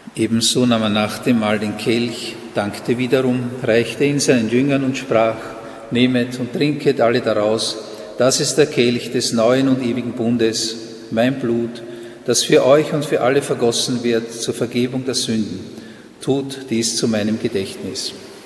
Ebenso nahm er nach dem Mahl den Kelch, dankte wiederum, reichte ihn seinen Jüngern und sprach: Nehmet und trinket alle daraus, das ist der Kelch des neuen und ewigen Bundes, mein Blut, das für euch und für alle vergossen wird zur Vergebung der Sünden. Tut dies zu meinem Gedächtnis.